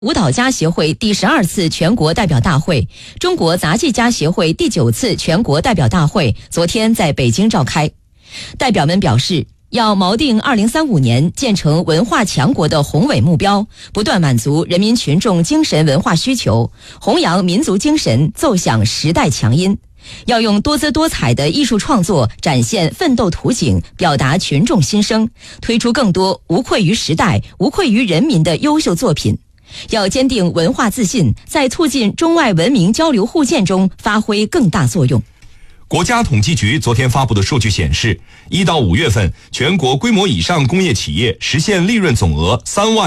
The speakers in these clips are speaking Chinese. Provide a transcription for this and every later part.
舞蹈家协会第12次全国代表大会、中国杂技家协会第9次全国代表大会昨天在北京召开。代表们表示，要锚定2035年建成文化强国的宏伟目标，不断满足人民群众精神文化需求，弘扬民族精神，奏响时代强音。要用多姿多彩的艺术创作展现奋斗图景，表达群众心声，推出更多无愧于时代、无愧于人民的优秀作品。要坚定文化自信，在促进中外文明交流互鉴中发挥更大作用。 国家统计局昨天发布的数据显示，1到5月份，全国规模以上工业企业实现利润总额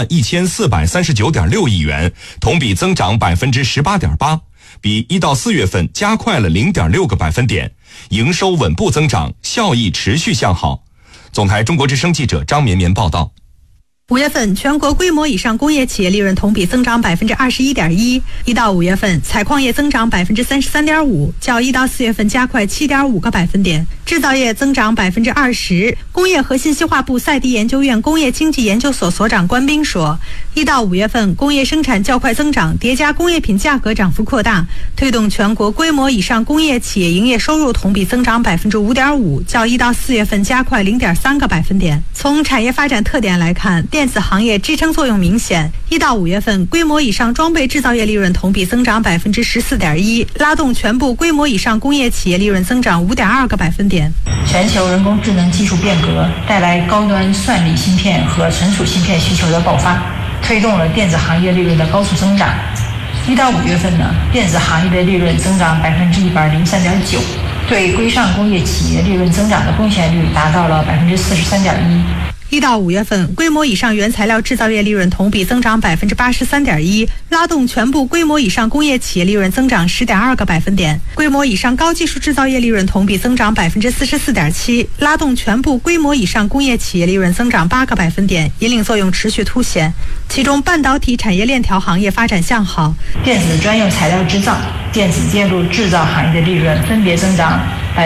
31439.6亿元，同比增长18.8%，比1到4月份加快了0.6个百分点，营收稳步增长，效益持续向好。总台中国之声记者张绵绵报道。 5月份，全国规模以上工业企业利润同比增长21.1%，1到5月份，采矿业增长33.5%，较1到4月份加快7.5个百分点；制造业增长20%。工业和信息化部赛迪研究院工业经济研究所所长关斌说，1到5月份，工业生产较快增长，叠加工业品价格涨幅扩大，推动全国规模以上工业企业营业收入同比增长5.5%，较1到4月份加快0.3个百分点。从产业发展特点来看，电子行业支撑作用明显。1到5月份，规模以上装备制造业利润同比增长14.1%，拉动全部规模以上工业企业利润增长5.2个百分点。 全球人工智能技术变革带来高端算力芯片和存储芯片需求的爆发，推动了电子行业利润的高速增长。1到5月份呢，电子行业的利润增长103.9%，对规上工业企业利润增长的贡献率达到了43.1%。 1到5月份，规模以上原材料制造业利润同比增长83.1%，拉动全部规模以上工业企业利润增长10.2个百分点。规模以上高技术制造业利润同比增长44.7%，拉动全部规模以上工业企业利润增长8个百分点，引领作用持续凸显。其中，半导体产业链条行业发展向好， 电子专用材料制造、电子电路制造行业的利润分别增长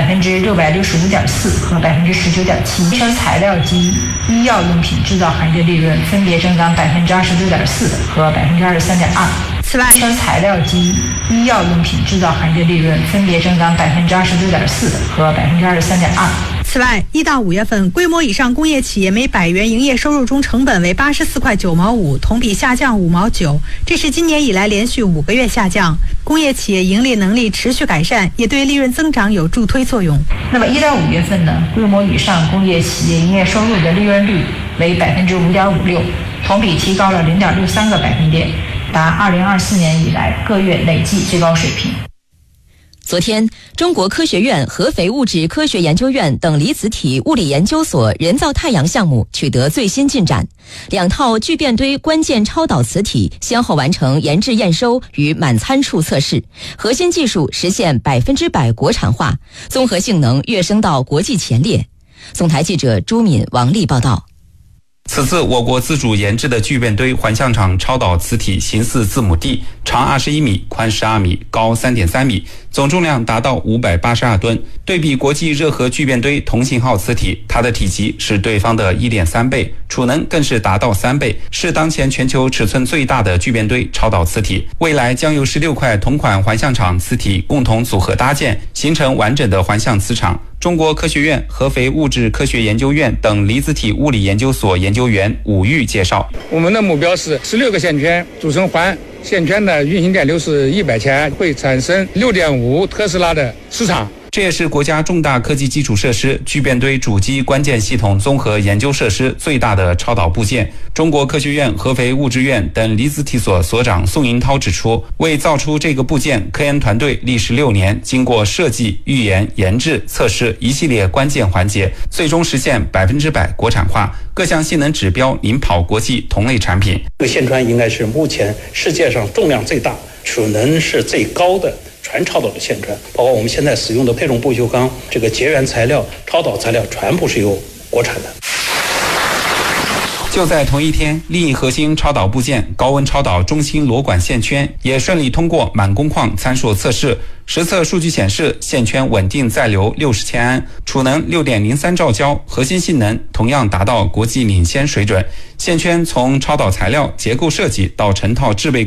665.4%和19.7%，生材料及医药用品制造行业的利润分别增长26.4%和23.2%。 此外， 生材料及医药用品制造行业的利润分别增长26.4%和23.2%。 此外，1到5月份，规模以上工业企业每100元营业收入中成本为84.9毛5，同比下降5毛9，这是今年以来连续5个月下降。工业企业盈利能力持续改善，也对利润增长有助推作用。 那么1到5月份呢，规模以上工业企业营业收入的利润率为5.56%，同比提高了0.63个百分点，达2024年以来各月累计最高水平。 昨天，中国科学院合肥物质科学研究院等离子体物理研究所人造太阳项目取得最新进展，2套聚变堆关键超导磁体先后完成研制验收与满参数测试，核心技术实现100%国产化，综合性能跃升到国际前列。总台记者朱敏、王丽报道。 此次我国自主研制的聚变堆环象场超导磁体形似字母 D， 长21米，宽12米，高3.3米，总重量达到582吨。对比国际热核聚变堆同型号磁体，它的体积是对方的 1.3 倍，储能更是达到3倍，是当前全球尺寸最大的聚变堆超导磁体。未来将由16块同款环象场磁体共同组合搭建，形成完整的环象磁场。中国科学院合肥物质科学研究院等离子体物理研究所研究员武玉介绍， 我们的目标是16个线圈组成环，线圈的运行电流是100千，会产生6.5特斯拉的磁场。 这也是国家重大科技基础设施聚变堆主机关键系统综合研究设施最大的超导部件。中国科学院合肥物质院等离子体所所长宋银涛指出，为造出这个部件，科研团队历时6年，经过设计、预研、研制、测试一系列关键环节，最终实现100%国产化，各项性能指标领跑国际同类产品。 这个线圈应该是目前世界上重量最大、储能是最高的全超导的线圈，包括我们现在使用的配重不锈钢，这个结缘材料、超导材料全部是由国产的。 就在同一天，另一核心超导部件高温超导中芯螺管线圈也顺利通过满工况参数测试。实测数据显示，线圈稳定载流60千安，储能6.03兆焦，核心性能同样达到国际领先水准。线圈从超导材料、结构设计到成套制备